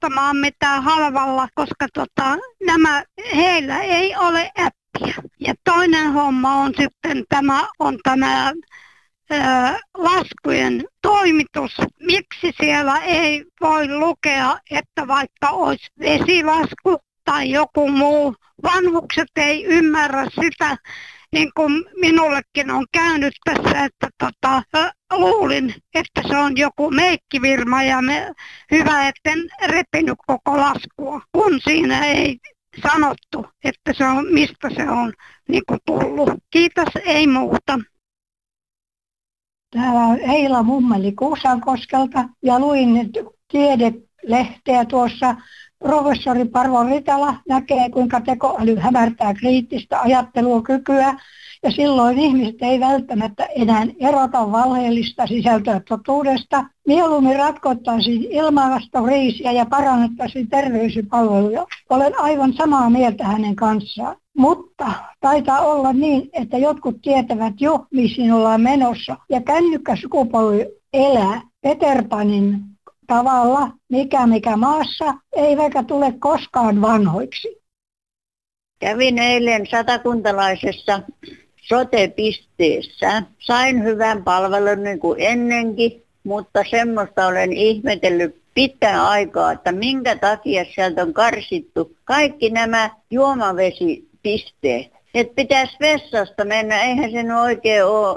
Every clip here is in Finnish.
ostamaan mitään halvalla, koska heillä ei ole appia. Ja toinen homma on sitten tämä laskujen toimitus. Miksi siellä ei voi lukea, että vaikka olisi vesilasku tai joku muu. Vanhukset ei ymmärrä sitä, niin kuin minullekin on käynyt tässä, että luulin, että se on joku meikkivirma ja hyvä, etten repinyt koko laskua, kun siinä ei sanottu, että se on, mistä se on niin kuin tullut. Kiitos, ei muuta. Täällä on Eila Mummeli Kuusankoskelta ja luin tiedelehteä tuossa. Professori Parvo Ritala näkee, kuinka tekoäly hämärtää kriittistä ajattelukykyä ja silloin ihmiset ei välttämättä enää erota valheellista sisältöä totuudesta. Mieluummin ratkottaisiin ilmastokriisiä ja parannettaisiin terveyspalveluja. Olen aivan samaa mieltä hänen kanssaan. Mutta taitaa olla niin, että jotkut tietävät jo, missä ollaan menossa ja kännykkäsukupolvi elää Peter Panin tavalla, mikä maassa, eivätkä tule koskaan vanhoiksi. Kävin eilen satakuntalaisessa sote-pisteessä. Sain hyvän palvelun niin kuin ennenkin, mutta semmoista olen ihmetellyt pitkän aikaa, että minkä takia sieltä on karsittu kaikki nämä juomavesipisteet. Että pitäisi vessasta mennä, eihän se nyt oikein ole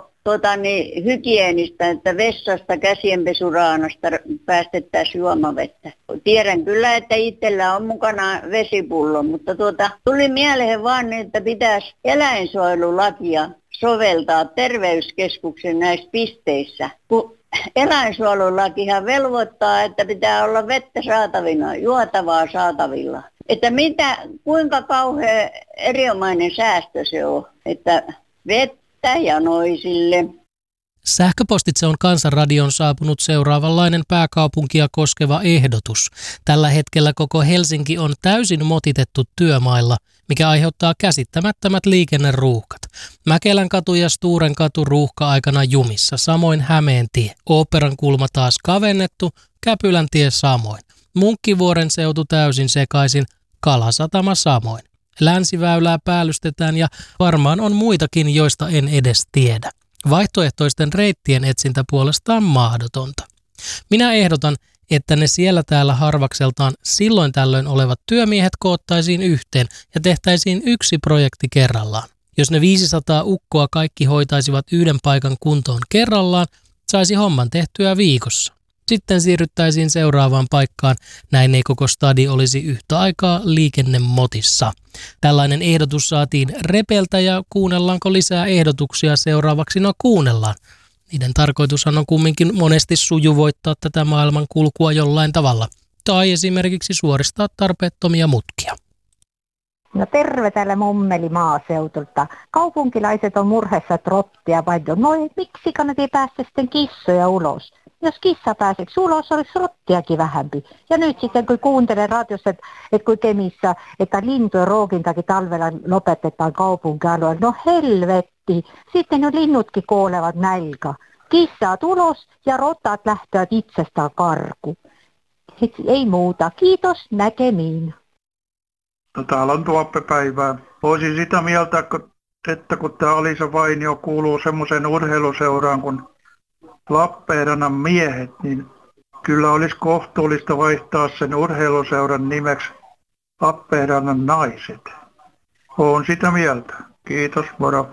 hygienistä, että vessasta käsienpesuraanasta päästettäisiin juomavettä. Tiedän kyllä, että itsellä on mukana vesipullo, mutta tuli mieleen vaan, että pitäisi eläinsuojelulakia soveltaa terveyskeskuksen näissä pisteissä. Kun eläinsuojelulakihan velvoittaa, että pitää olla vettä saatavilla, juotavaa saatavilla. Että kuinka kauhean erinomainen säästö se on, että vettä ja noisille. Sähköpostitse on Kansanradion saapunut seuraavanlainen pääkaupunkia koskeva ehdotus. Tällä hetkellä koko Helsinki on täysin motitettu työmailla, mikä aiheuttaa käsittämättömät liikenneruuhkat. Mäkelän katu ja Sturen katu ruuhka-aikana jumissa, samoin Hämeentie. Oopperan kulma taas kavennettu, Käpylän tie samoin. Munkkivuoren seutu täysin sekaisin, Kalasatama samoin. Länsiväylää päällystetään ja varmaan on muitakin, joista en edes tiedä. Vaihtoehtoisten reittien etsintä puolestaan mahdotonta. Minä ehdotan, että ne siellä täällä harvakseltaan silloin tällöin olevat työmiehet koottaisiin yhteen ja tehtäisiin yksi projekti kerrallaan. Jos ne 500 ukkoa kaikki hoitaisivat yhden paikan kuntoon kerrallaan, saisi homman tehtyä viikossa. Sitten siirryttäisiin seuraavaan paikkaan, näin ei koko stadi olisi yhtä aikaa liikennemotissa. Tällainen ehdotus saatiin Repeltä ja kuunnellaanko lisää ehdotuksia seuraavaksi? No kuunnellaan. Niiden tarkoitushan on kumminkin monesti sujuvoittaa tätä maailman kulkua jollain tavalla. Tai esimerkiksi suoristaa tarpeettomia mutkia. No terve täällä Mummeli maaseutulta. Kaupunkilaiset on murheessa trottia, vai miksi kannattaa päästä sitten kissoja ulos? Jos kissa pääseksi ulos, olisi rottiakin vähempi. Ja nyt sitten kun kuuntelen radiossa, että kun Kemissä, että lintujen ruokintakin talvella lopetetaan kaupunkialueella. No helvetti, sitten ne linnutkin kuolevat nälkä. Kissaat ulos ja rottaat lähtevät itsestään karkuun. Ei muuta. Kiitos, näkemiin. No täällä on Tuoppepäivää. Olisin sitä mieltä, että kun tämä Alisa Vainio kuuluu semmoiseen urheiluseuraan kuin Lappeenrannan miehet, niin kyllä olisi kohtuullista vaihtaa sen urheiluseuran nimeksi Lappeenrannan naiset. Olen sitä mieltä. Kiitos, moro.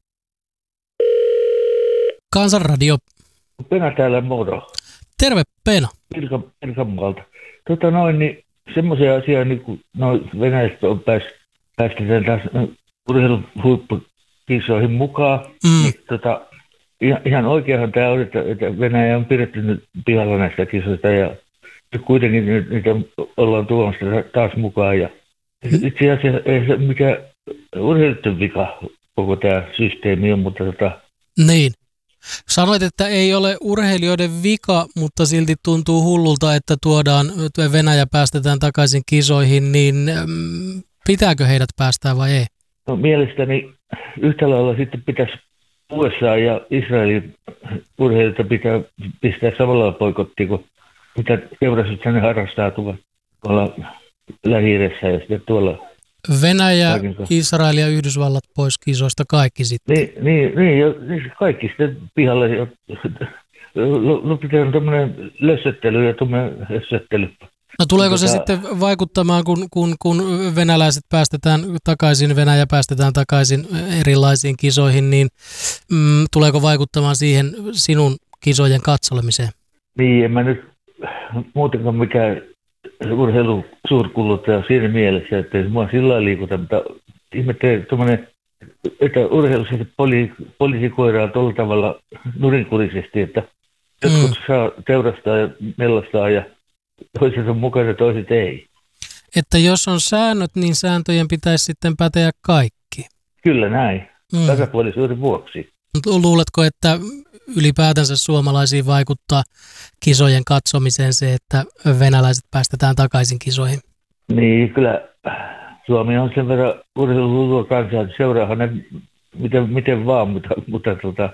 Kansanradio. Pena täällä moro. Terve Pena. Pirkanmaalta. Niin semmoisia asioita, niin kuin Venäjästä on päästetään taas urheiluhuippukisoihin mukaan, niin ihan oikeahan tämä on, että Venäjä on pidetty nyt pihalla näistä kisoista ja kuitenkin niitä ollaan tuomassa taas mukaan. Ja itse asiassa ei se mikään urheilijoiden vika koko tämä systeemi on, mutta Niin. Sanoit, että ei ole urheilijoiden vika, mutta silti tuntuu hullulta, että Venäjä päästetään takaisin kisoihin, niin pitääkö heidät päästää vai ei? No mielestäni yhtä lailla sitten pitäisi USA ja Israelin urheilijoita pitää pistää samalla poikottiin, kun mitä seurasit ne harrastautuvat. tuolla Lähi-idässä ja sitten tuolla. Venäjä, Israel ja Yhdysvallat pois kisoista kaikki sitten. Niin ja kaikki sitten pihalle. Lopetetaan tämmöinen lössöttely ja tuommoinen hössöttely. No tuleeko se sitten vaikuttamaan, kun venäläiset päästetään takaisin, Venäjä päästetään takaisin erilaisiin kisoihin, niin tuleeko vaikuttamaan siihen sinun kisojen katsolemiseen? Niin, en mä nyt muutenkaan mikään urheilu suurkuluttaja siinä mielessä, että ei mua sillä lailla liikuta, mutta ihmettelen tuommoinen, että urheilussa poliisikoiraa tuolla tavalla nurinkurisesti, että jotkut saa teurastaa ja mellastaa ja toiset on mukana ja toiset ei. Että jos on säännöt, niin sääntöjen pitäisi sitten päteä kaikki. Kyllä näin, tasapuolisuuden vuoksi. Luuletko, että ylipäätänsä suomalaisiin vaikuttaa kisojen katsomiseen se, että venäläiset päästetään takaisin kisoihin? Niin, kyllä Suomi on sen verran urheiluhullua kansaa, että seuraahan ne miten vaan, mutta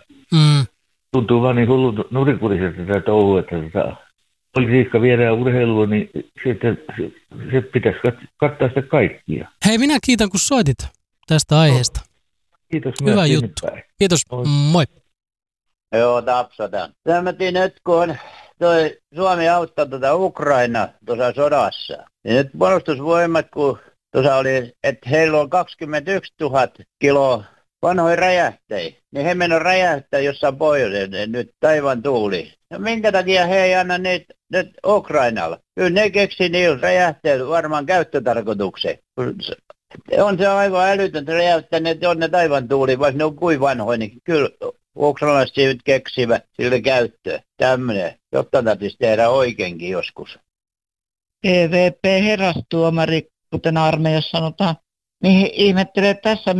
tuntuu vaan niin hullun nurinkuriselta tätä touhua, että politiikka viedään urheiluun, niin sitten se pitäisi kattaa sitä kaikkia. Hei, minä kiitän, kun soitit tästä aiheesta. Kiitos myös. Hyvä juttu. Kiitos. Moi. Joo, Tapsatan. Tämmöinen nyt, kun toi Suomi auttaa Ukraina tuossa sodassa. Ja nyt puolustusvoimat, kun tuossa oli, että heillä on 21 000 kiloa vanhoja räjähteitä, niin he menivät räjähtää jossain pohjoisessa nyt taivaan tuuli. Ja minkä takia he ei anna niitä nyt Ukrainalla? Kyllä ne keksi niillä räjähteet varmaan käyttötarkoitukseen. On se aivan älytöntä räjähtää, että on ne taivaan tuuli, vaikka ne on kuin vanhoja, niin kyllä ukrainalaiset nyt keksivät sille käyttöön. Tämmöinen, jotta täytyisi tehdä oikeinkin joskus. EVP herrastuomari, kuten armeijassa sanotaan, niin ihmettelee tässä,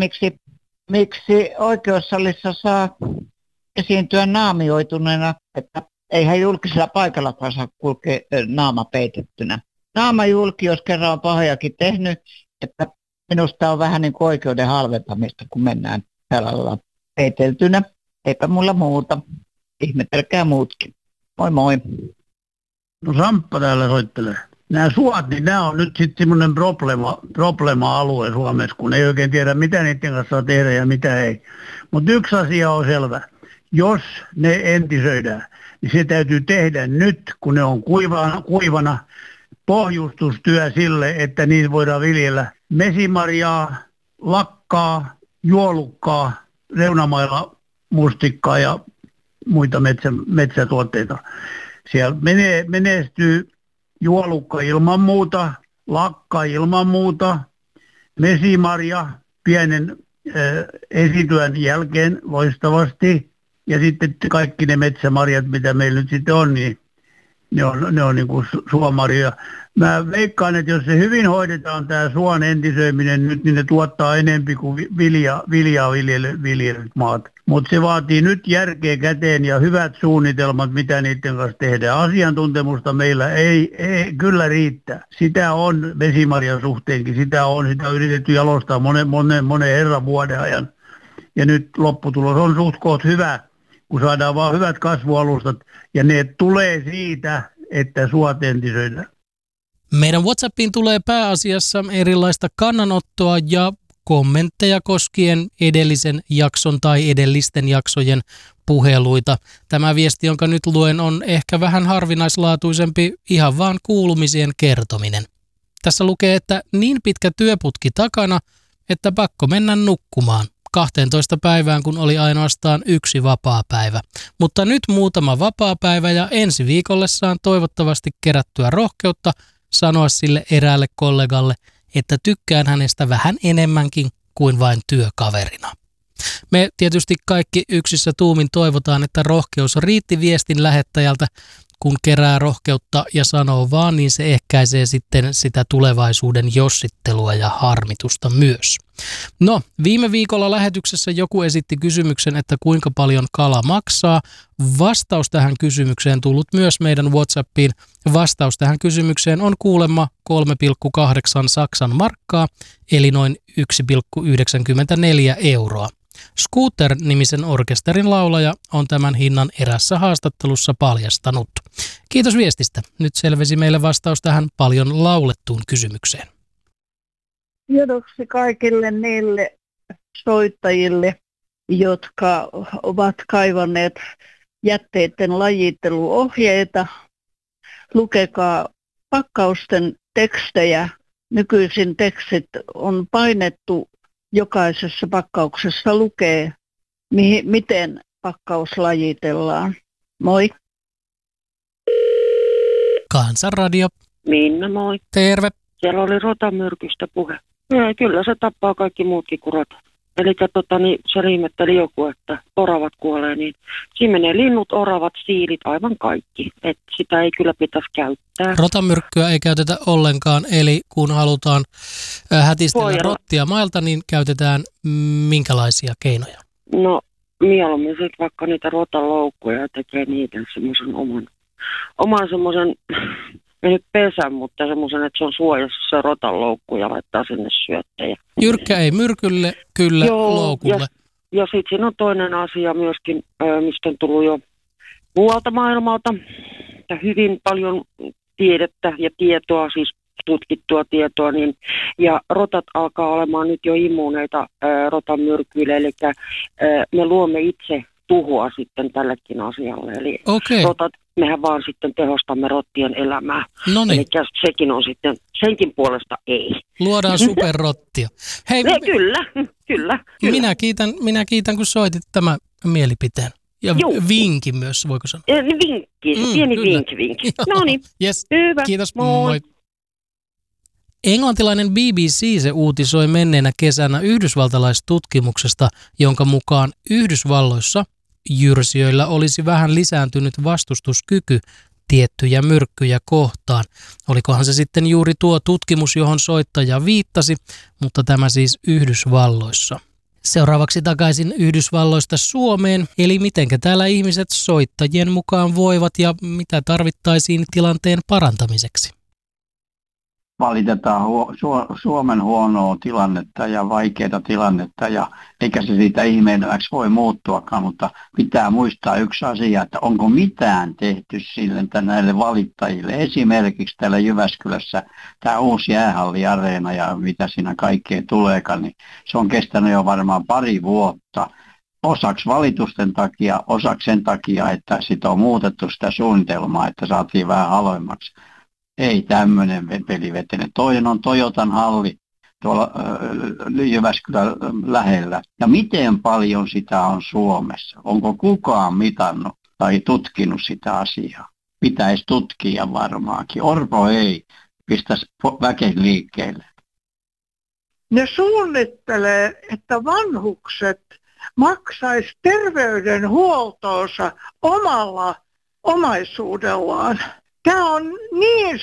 miksi oikeussalissa saa esiintyä naamioituneena, että eihän julkisella paikallakaan saa kulkea naama peitettynä. Naama julki, jos kerran on pahojakin tehnyt, että minusta on vähän niin kuin oikeuden halventamista, kun mennään tällä lailla peiteltynä. Eipä mulla muuta. Ihmetelkää muutkin. Moi moi. No Samppa täällä soittelee. Nämä suot, niin nämä on nyt sitten semmoinen problema-alue Suomessa, kun ei oikein tiedä, mitä niiden kanssa saa tehdä ja mitä ei. Mutta yksi asia on selvä. Jos ne entisöidään, niin se täytyy tehdä nyt, kun ne on kuivana pohjustustyö sille, että niitä voidaan viljellä mesimarjaa, lakkaa, juolukkaa, reunamailla mustikkaa ja muita metsätuotteita. Siellä menestyy juolukka ilman muuta, lakka ilman muuta, mesimarja pienen esityön jälkeen loistavasti ja sitten kaikki ne metsämarjat, mitä meillä nyt sitten on, niin ne on niin kuin suomarjoja. Mä veikkaan, että jos se hyvin hoidetaan tämä suon entisöiminen nyt, niin ne tuottaa enempi kuin viljaa viljelyt maat. Mutta se vaatii nyt järkeä käteen ja hyvät suunnitelmat, mitä niiden kanssa tehdään. Asiantuntemusta meillä ei kyllä riittää. Sitä on vesimarjan suhteenkin, sitä on yritetty jalostaa monen herran vuoden ajan. Ja nyt lopputulos on suht koht hyvä, kun saadaan vaan hyvät kasvualustat ja ne tulee siitä, että suot entisöidään. Meidän WhatsAppiin tulee pääasiassa erilaista kannanottoa ja kommentteja koskien edellisen jakson tai edellisten jaksojen puheluita. Tämä viesti, jonka nyt luen, on ehkä vähän harvinaislaatuisempi, ihan vaan kuulumisien kertominen. Tässä lukee, että niin pitkä työputki takana, että pakko mennä nukkumaan. 12 päivään, kun oli ainoastaan yksi vapaapäivä. Mutta nyt muutama vapaapäivä ja ensi viikolle saan toivottavasti kerättyä rohkeutta sanoa sille eräälle kollegalle, että tykkään hänestä vähän enemmänkin kuin vain työkaverina. Me tietysti kaikki yksissä tuumin toivotaan, että rohkeus riitti viestin lähettäjältä. Kun kerää rohkeutta ja sanoo vaan, niin se ehkäisee sitten sitä tulevaisuuden jossittelua ja harmitusta myös. No, viime viikolla lähetyksessä joku esitti kysymyksen, että kuinka paljon kala maksaa. Vastaus tähän kysymykseen tullut myös meidän WhatsAppiin. Vastaus tähän kysymykseen on kuulemma 3,8 Saksan markkaa, eli noin 1,94 euroa. Scooter-nimisen orkesterin laulaja on tämän hinnan erässä haastattelussa paljastanut. Kiitos viestistä. Nyt selvisi meille vastaus tähän paljon laulettuun kysymykseen. Tiedoksi kaikille niille soittajille, jotka ovat kaivanneet jätteiden lajitteluohjeita. Lukekaa pakkausten tekstejä. Nykyisin tekstit on painettu, jokaisessa pakkauksessa lukee, miten pakkaus lajitellaan. Moi. Kansanradio. Minna, moi. Terve. Siellä oli rotamyrkystä puhe. Kyllä se tappaa kaikki muutkin kuin rotat. Eli se ihmetteli joku, että oravat kuolee, niin siinä menee linnut, oravat, siilit, aivan kaikki. Että sitä ei kyllä pitäisi käyttää. Rotamyrkkyä ei käytetä ollenkaan, eli kun halutaan hätistellä rottia mailta, niin käytetään minkälaisia keinoja? No mieluummin sitten vaikka niitä rotaloukkuja ja tekee niitä semmoisen oman semmoisen, ei nyt pesän, mutta semmoisen, että se on suojassa se rotaloukku ja laittaa sinne syöttejä. Jyrkkä ei myrkylle, kyllä loukulle. Ja sitten siinä on toinen asia myöskin, mistä on tullut jo muualta maailmalta. Hyvin paljon tiedettä ja tietoa, siis tutkittua tietoa, niin, ja rotat alkaa olemaan nyt jo immuuneita rotan myrkyille, eli me luomme itse tuhoa sitten tällekin asialle. Eli rotat, mehän vaan sitten tehostamme rottien elämää. Eli sekin on sitten, senkin puolesta ei. Luodaan superrottia. Hei, kyllä. Minä kiitän, kun soitit tämän mielipiteen. Ja vinkin myös, voiko sanoa? Vinkki, pieni vinkki. No niin, yes. Hyvä. Kiitos, moi. Englantilainen BBC se uutisoi menneenä kesänä yhdysvaltalaistutkimuksesta, jonka mukaan Yhdysvalloissa jyrsijöillä olisi vähän lisääntynyt vastustuskyky tiettyjä myrkkyjä kohtaan. Olikohan se sitten juuri tuo tutkimus, johon soittaja viittasi, mutta tämä siis Yhdysvalloissa. Seuraavaksi takaisin Yhdysvalloista Suomeen, eli mitenkä täällä ihmiset soittajien mukaan voivat ja mitä tarvittaisiin tilanteen parantamiseksi? Valitetaan Suomen huonoa tilannetta ja vaikeaa tilannetta, ja eikä se siitä ihmeelliseksi voi muuttuakaan, mutta pitää muistaa yksi asia, että onko mitään tehty sille näille valittajille. Esimerkiksi täällä Jyväskylässä tämä uusi jäähalliareena ja mitä siinä kaikkea tuleekaan, niin se on kestänyt jo varmaan 2 vuotta. Osaksi valitusten takia, osaksi sen takia, että sitä on muutettu sitä suunnitelmaa, että saatiin vähän halvemmaksi. Ei tämmöinen peli vetene. Toinen on Toyotan halli tuolla Jyväskylän lähellä. Ja miten paljon sitä on Suomessa? Onko kukaan mitannut tai tutkinut sitä asiaa? Pitäisi tutkia varmaankin. Orpo ei. Pistäisi väkeä liikkeelle. Ne suunnittelee, että vanhukset maksaisi terveydenhuoltoonsa omalla omaisuudellaan. Tämä on niin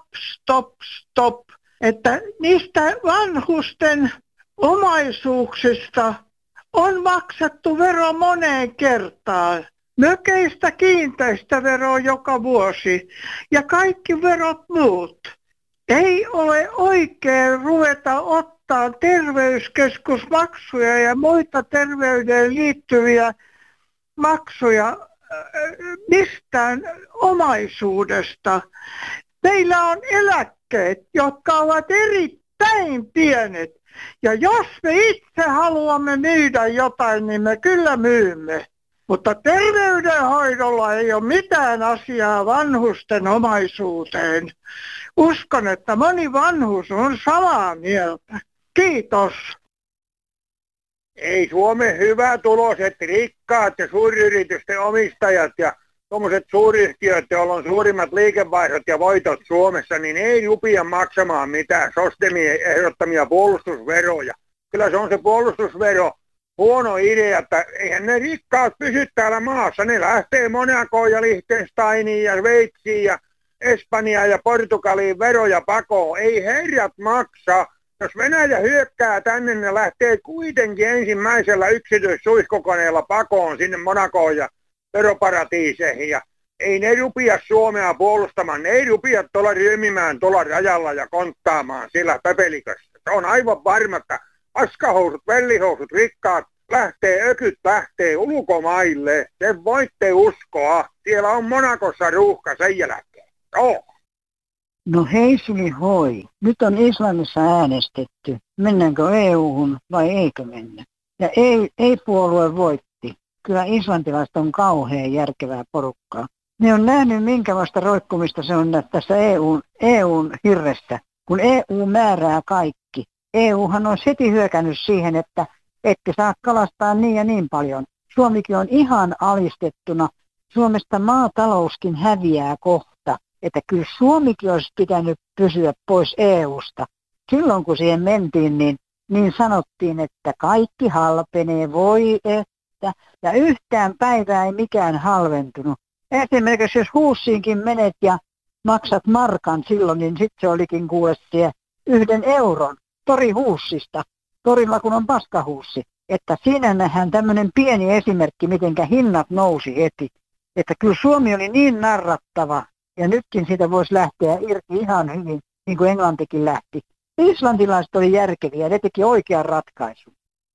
stop, että niistä vanhusten omaisuuksista on maksettu vero moneen kertaan. Mökeistä kiinteistöveroa joka vuosi ja kaikki verot muut. Ei ole oikein ruveta ottaa terveyskeskusmaksuja ja muita terveyteen liittyviä maksuja mistään omaisuudesta. Meillä on eläkkeet, jotka ovat erittäin pienet. Ja jos me itse haluamme myydä jotain, niin me kyllä myymme. Mutta terveydenhoidolla ei ole mitään asiaa vanhusten omaisuuteen. Uskon, että moni vanhus on samaa mieltä. Kiitos. Ei Suomen hyvätuloiset, rikkaat ja suuryritysten omistajat ja tuommoiset suuryhtiöt, joilla on suurimmat liikevaihdot ja voitot Suomessa, niin ei rupia maksamaan mitään SOSDEMien ehdottamia puolustusveroja. Kyllä se on se puolustusvero huono idea, että eihän ne rikkaat pysy täällä maassa. Ne lähtee Monacoon ja Liechtensteiniin ja Sveitsiin ja Espanjaan ja Portugaliin veroja pakoon. Ei herrat maksa. Jos Venäjä hyökkää tänne, ne lähtee kuitenkin ensimmäisellä yksityissuihkokoneella pakoon sinne Monacoon ja veroparatiiseihin. Ja ei ne rupia Suomea puolustamaan, ne ei rupia tuolla ryömimään tuolla rajalla ja konttaamaan sillä pepelikössä. Se on aivan varma, että askahousut, vellihousut, rikkaat ökyt lähtee ulkomaille. Te voitte uskoa. Siellä on Monakossa ruuhka sen jälkeen. Joo. No heisuli hoi. Nyt on Islannissa äänestetty. Mennäänkö EU-hun vai eikö mennä? Ja ei-puolue voitti. Kyllä islantilaiset on kauhean järkevää porukkaa. Ne on nähnyt minkälaista roikkumista se on tässä EUn hirrestä, kun EU määrää kaikki. EUhan on heti hyökännyt siihen, että ette saa kalastaa niin ja niin paljon. Suomikin on ihan alistettuna. Suomesta maatalouskin häviää kohta. Että kyllä Suomikin olisi pitänyt pysyä pois EUsta. Silloin kun siihen mentiin, niin sanottiin, että kaikki halpenee, voi että. Ja yhtään päivää ei mikään halventunut. Esimerkiksi jos Huussiinkin menet ja maksat markan silloin, niin sitten se olikin kuule 1 euron tori Huussista. Torilla kun on paskahuussi. Että siinä nähdään tämmöinen pieni esimerkki, mitenkä hinnat nousi heti. Että kyllä Suomi oli niin narrattava. Ja nytkin siitä voisi lähteä irti ihan hyvin, niin kuin Englantikin lähti. Islantilaiset oli järkeviä, ne teki oikean ratkaisun.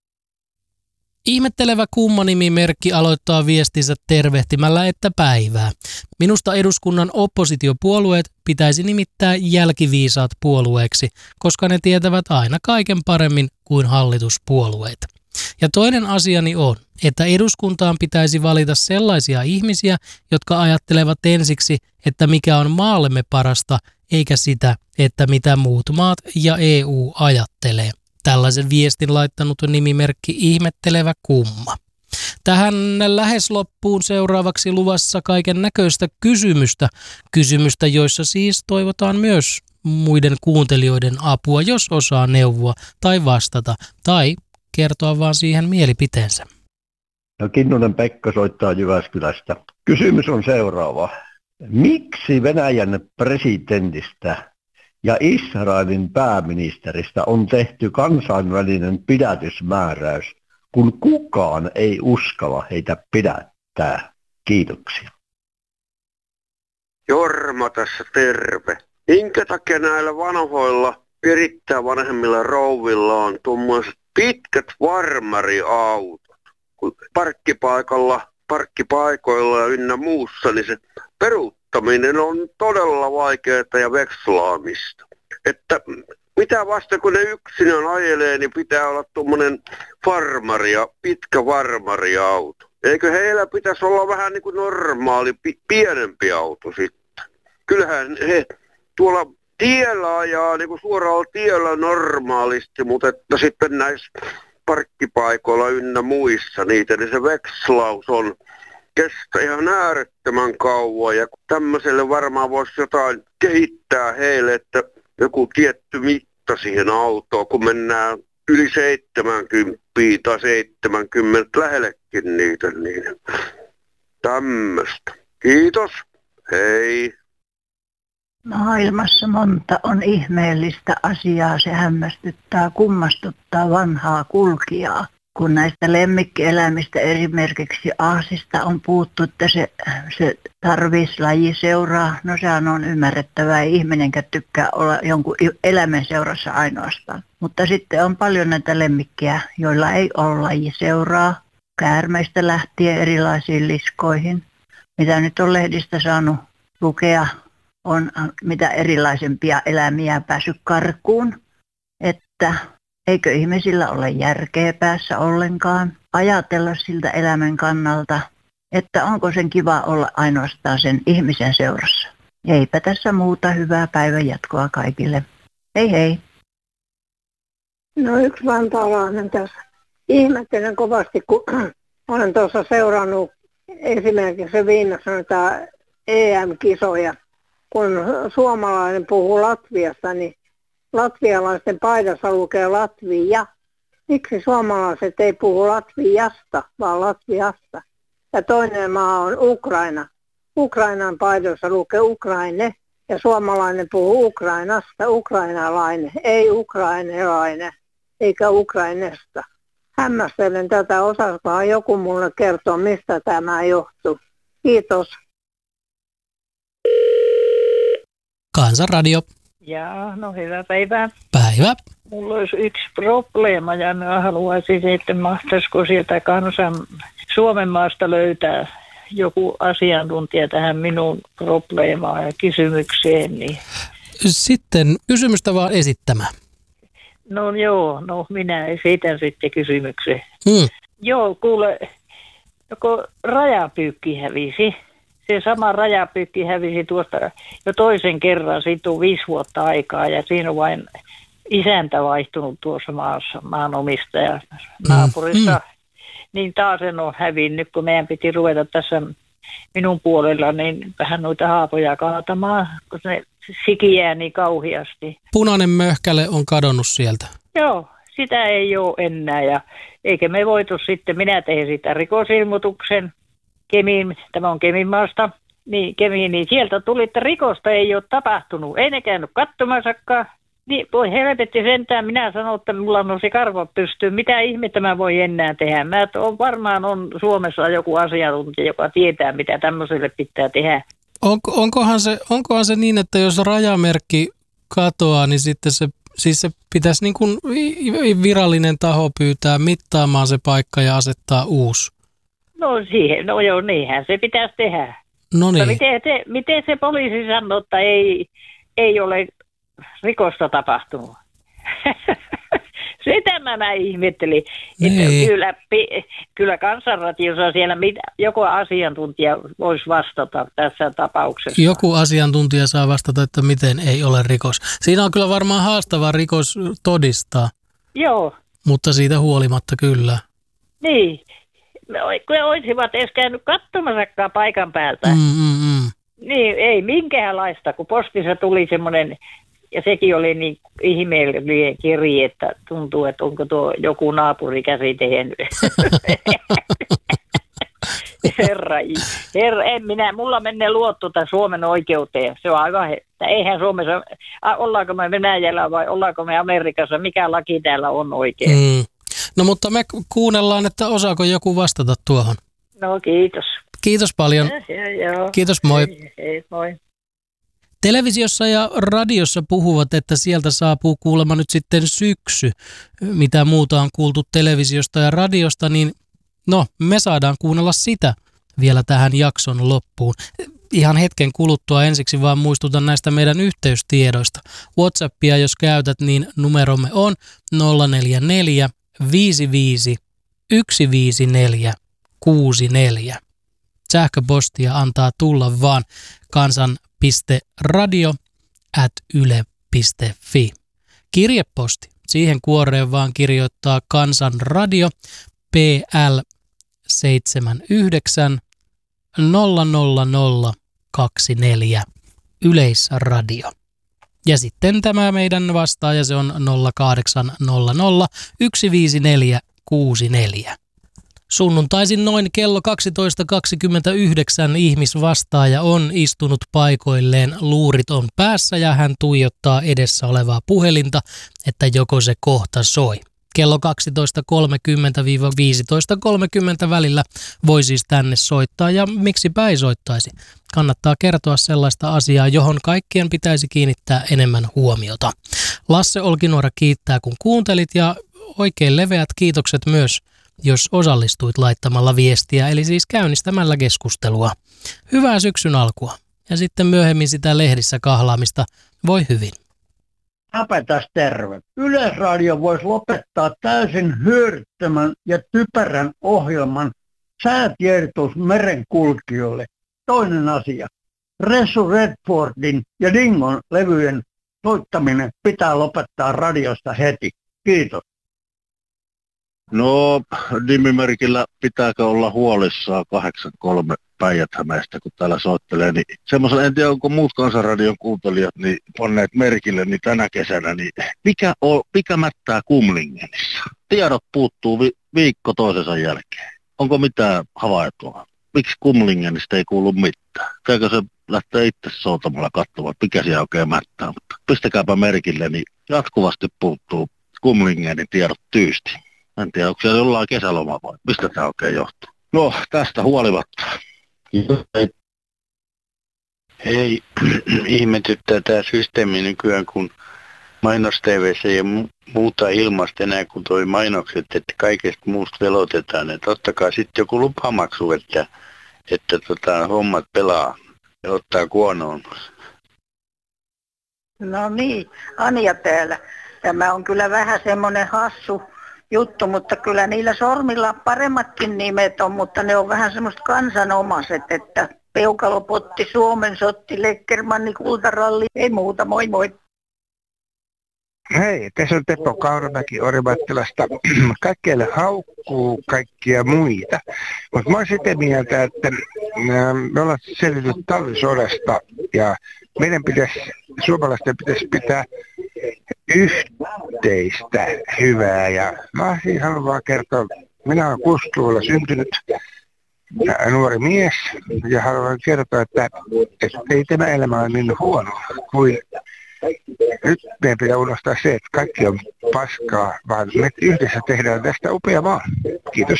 Ihmettelevä kummanimimerkki aloittaa viestinsä tervehtimällä, että päivää. Minusta eduskunnan oppositiopuolueet pitäisi nimittää jälkiviisaat puolueeksi, koska ne tietävät aina kaiken paremmin kuin hallituspuolueet. Ja toinen asiani on, että eduskuntaan pitäisi valita sellaisia ihmisiä, jotka ajattelevat ensiksi, että mikä on maallemme parasta, eikä sitä, että mitä muut maat ja EU ajattelee. Tällaisen viestin laittanut nimimerkki ihmettelevä kumma. Tähän lähes loppuun seuraavaksi luvassa kaiken näköistä kysymystä, joissa siis toivotaan myös muiden kuuntelijoiden apua, jos osaa neuvoa tai vastata tai kertoa vaan siihen mielipiteensä. No, Kinnunen Pekka soittaa Jyväskylästä. Kysymys on seuraava. Miksi Venäjän presidentistä ja Israelin pääministeristä on tehty kansainvälinen pidätysmääräys, kun kukaan ei uskalla heitä pidättää? Kiitoksia. Jorma tässä terve. Minkä takia näillä vanhoilla, erittäin vanhemmilla rouvilla on tuommoiset pitkät farmariautot? Parkkipaikoilla ja ynnä muussa, niin se peruuttaminen on todella vaikeaa ja vekslaamista. Että mitä vasta kun ne yksinään ajelee, niin pitää olla tuommoinen pitkä farmariauto. Eikö heillä pitäisi olla vähän niin kuin normaali, pienempi auto sitten? Kyllähän he tuolla tiellä ajaa niin kuin suoralla tiellä normaalisti, mutta että sitten näissä parkkipaikoilla ynnä muissa niitä, niin se vekslaus on kestä ihan äärettömän kauan. Ja tämmöiselle varmaan voisi jotain kehittää heille, että joku tietty mitta siihen autoon, kun mennään yli 70 tai 70 lähellekin niitä, niin tämmöistä. Kiitos, hei. Maailmassa monta on ihmeellistä asiaa, se hämmästyttää, kummastuttaa vanhaa kulkijaa. Kun näistä lemmikkieläimistä esimerkiksi aasista on puhuttu, että se tarvitsisi lajiseuraa, no sehän on ymmärrettävää, ei ihminenkään tykkää olla jonkun eläimen seurassa ainoastaan. Mutta sitten on paljon näitä lemmikkejä, joilla ei ole lajiseuraa, käärmeistä lähtien erilaisiin liskoihin. Mitä nyt on lehdistä saanut lukea, on mitä erilaisempia eläimiä päässyt karkuun, että eikö ihmisillä ole järkeä päässä ollenkaan ajatella siltä elämän kannalta, että onko sen kiva olla ainoastaan sen ihmisen seurassa. Eipä tässä muuta, hyvää päivän jatkoa kaikille. Hei hei. No yksi vantaalainen tässä. Ihmettelen kovasti, kun olen tuossa seurannut esimerkiksi Viinassa näitä EM-kisoja. Kun suomalainen puhuu Latviasta, niin latvialaisten paidassa lukee Latvia. Miksi suomalaiset ei puhu Latviasta, vaan Latviasta? Ja toinen maa on Ukraina. Ukrainan paidassa lukee Ukraine ja suomalainen puhuu Ukrainasta, ukrainalainen, ei ukrainalainen eikä Ukrainesta. Hämmästelen tätä, osaskohan joku mulle kertoa, mistä tämä johtuu. Kiitos. Kansanradio. Jaa, no hyvää päivää. Päivä. Mulla olisi yksi probleema ja mä haluaisin, että mahtaisiko sieltä Suomen maasta löytää joku asiantuntija tähän minun probleemaan ja kysymykseen. Niin. Sitten kysymystä vaan esittämään. No joo, minä esitän sitten kysymyksen. Joo, kuule, joko rajapyykki hävisi. Se sama rajapyykki hävisi tuosta jo toisen kerran, siitä on 5 vuotta aikaa ja siinä on vain isäntä vaihtunut tuossa maanomistaja naapurissa. Niin taas en ole hävinnyt, kun meidän piti ruveta tässä minun puolella niin vähän noita haapoja kaatamaan, kun ne sikiää niin kauheasti. Punainen möhkäle on kadonnut sieltä. Joo, sitä ei ole enää ja eikä me voitu sitten, minä tein sitä rikosilmoituksen Kemiin, tämä on Keminmaasta, niin Kemiin, niin sieltä tuli, että rikosta ei ole tapahtunut, ei ne käynyt katsomassakaan. Niin voi helvetti sentään, minä sanon, että mulla nousi karvot pystyyn, mitä ihmettä mä voi enää tehdä. Varmaan on Suomessa joku asiantuntija, joka tietää, mitä tämmöiselle pitää tehdä. Onkohan se niin, että jos rajamerkki katoaa, niin sitten se pitäisi niin kuin virallinen taho pyytää mittaamaan se paikka ja asettaa uusi? No joo, niinhän se pitäisi tehdä. No niin. Miten se poliisi sanoo, että ei ole rikosta tapahtunut? Sitä mä ihmettelin. Että kyllä Kansanradiossa siellä joku asiantuntija voisi vastata tässä tapauksessa. Joku asiantuntija saa vastata, että miten ei ole rikos. Siinä on kyllä varmaan haastava rikos todistaa. Joo. Mutta siitä huolimatta kyllä. Niin. Kun olisivat edes käynyt katsomassakaan paikan päältä. Niin, ei minkäänlaista, kun postissa tuli semmoinen, ja sekin oli niin ihmeellinen kirje, että tuntuu, että onko tuo joku naapurikäsi tehnyt. Mulla menee luotto tämän Suomen oikeuteen. Se on aivan, että eihän Suomessa, ollaanko me Venäjällä vai ollaanko me Amerikassa, mikä laki täällä on oikein. No mutta me kuunnellaan, että osaako joku vastata tuohon. No kiitos. Kiitos paljon. Joo. Kiitos, moi. Hei, moi. Televisiossa ja radiossa puhuvat, että sieltä saapuu kuulemma nyt sitten syksy. Mitä muuta on kuultu televisiosta ja radiosta, niin me saadaan kuunnella sitä vielä tähän jakson loppuun. Ihan hetken kuluttua ensiksi vaan muistutan näistä meidän yhteystiedoista. WhatsAppia jos käytät, niin numeromme on 044 55 154 64. Sähköpostia antaa tulla vaan kansan.radio@yle.fi. Kirjeposti. Siihen kuoreen vaan kirjoittaa Kansanradio PL 79 00024 Yleisradio. Ja sitten tämä meidän vastaaja, se on 0800 154 64. Sunnuntaisin noin kello 12.29 ihmisvastaaja on istunut paikoilleen, luurit on päässä ja hän tuijottaa edessä olevaa puhelinta, että joko se kohta soi. Kello 12.30-15.30 välillä voi siis tänne soittaa ja miksipä ei soittaisi. Kannattaa kertoa sellaista asiaa, johon kaikkien pitäisi kiinnittää enemmän huomiota. Lasse Olkinuora kiittää kun kuuntelit ja oikein leveät kiitokset myös, jos osallistuit laittamalla viestiä, eli siis käynnistämällä keskustelua. Hyvää syksyn alkua ja sitten myöhemmin sitä lehdissä kahlaamista. Voi hyvin. Häpätäs terve. Yleisradio voisi lopettaa täysin hyödyttömän ja typerän ohjelman säätiedotus merenkulkijoille. Toinen asia. Ressu Redfordin ja Dingon levyjen soittaminen pitää lopettaa radiosta heti. Kiitos. No, nimimerkillä pitääkö olla huolissaan 83 Päijät-Hämeestä, kun täällä soittelee, niin semmoisen, en tiedä onko muut Kansanradion kuuntelijat niin panneet merkille niin tänä kesänä, niin mikä mättää Kumlingenissä? Tiedot puuttuu viikko toisensa jälkeen. Onko mitään havaittua? Miksi Kumlingenistä ei kuulu mitään? Käykö se lähtee itse soutamalla katsomaan, mikä siellä oikein mättää, mutta pistäkääpä merkille, niin jatkuvasti puuttuu Kumlingenin tiedot tyysti. En tiedä, onko siellä jollain kesäloma vai mistä tämä oikein johtuu. No, tästä huolimatta. Hei, ihmetyttää tämä systeemi nykyään, kun mainos-TV:ssä ei muuta ilmasta enää kuin toi mainokset, että kaikesta muusta velotetaan. Että ottakaa sitten joku lupamaksu, että hommat pelaa ja ottaa kuonoon. No niin, Anja täällä. Tämä on kyllä vähän semmoinen hassu juttu, mutta kyllä niillä sormilla paremmatkin nimet on, mutta ne on vähän semmoista kansanomaiset, että Peukalopotti, Suomen sotti, Leckermanni, Kultaralli, ei muuta, moi moi. Hei, tässä on Teppo Kauramäki Orimattilasta. Kaikkialle haukkuu kaikkia muita. Mutta mä oon sitä mieltä, että me ollaan selvitty talvisodasta ja suomalaisten pitäisi pitää yhteistä hyvää. Ja mä siis haluan vaan kertoa, minä olen 60-luvulla syntynyt nuori mies ja haluan kertoa, että ei tämä elämä ole niin huono kuin nyt meidän pitää unohtaa se, että kaikki on paskaa, vaan me yhdessä tehdään tästä upea maa. Kiitos.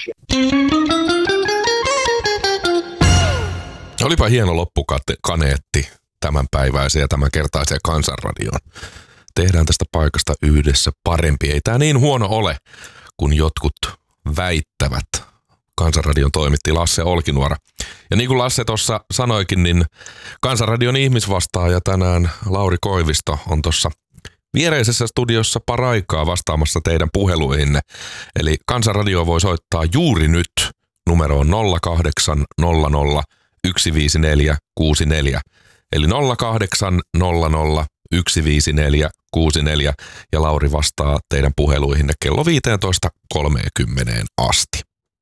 Olipa hieno loppukaneetti tämänpäiväiseen ja tämänkertaiseen Kansanradioon. Tehdään tästä paikasta yhdessä parempi. Ei tämä niin huono ole, kun jotkut väittävät. Kansanradion toimitti Lasse Olkinuora. Ja niin kuin Lasse tuossa sanoikin, niin Kansanradion ihmisvastaaja tänään Lauri Koivisto on tuossa viereisessä studiossa paraikaa vastaamassa teidän puheluihinne. Eli Kansanradio voi soittaa juuri nyt numeroon 0800 154 64. Eli 0800 154 64 ja Lauri vastaa teidän puheluihinne kello 15.30 asti.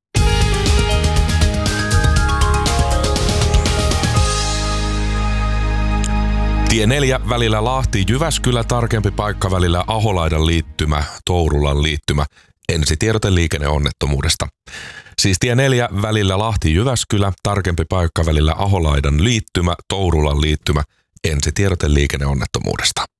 Tie 4 välillä Lahti-Jyväskylä, tarkempi paikka välillä Aholaidan liittymä, Tourulan liittymä, ensitiedote liikenneonnettomuudesta. Siis tie 4 välillä Lahti-Jyväskylä, tarkempi paikka välillä Aholaidan liittymä, Tourulan liittymä, ensitiedote liikenneonnettomuudesta.